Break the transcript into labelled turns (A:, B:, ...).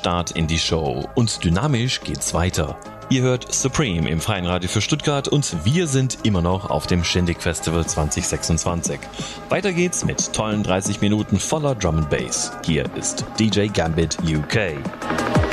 A: Start in die Show und dynamisch geht's weiter. Ihr hört Supreme im Freien Radio für Stuttgart und wir sind immer noch auf dem Shindig Festival 2026. Weiter geht's mit tollen 30 Minuten voller Drum and Bass. Hier ist DJ Gambit UK.